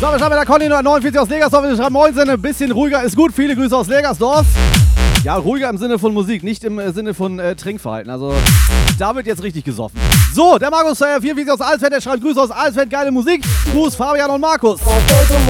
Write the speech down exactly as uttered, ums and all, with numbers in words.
So, wir schreiben der Conny neunundvierzig aus Legersdorf. Wir schreiben Moin, ein bisschen ruhiger ist gut. Viele Grüße aus Legersdorf. Ja, ruhiger im Sinne von Musik, nicht im äh, Sinne von äh, Trinkverhalten. Also, da wird jetzt richtig gesoffen. So, der Markus äh, vierundvierzig aus Alsfeld, der schreibt Grüße aus Alsfeld, geile Musik. Gruß Fabian und Markus.